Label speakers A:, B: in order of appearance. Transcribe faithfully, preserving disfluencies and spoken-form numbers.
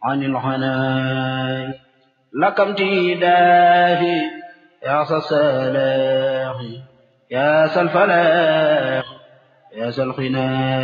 A: عن العناء لك امتداحي يا ذا الصلاح يا ذا الفلاح يا ذا الغنى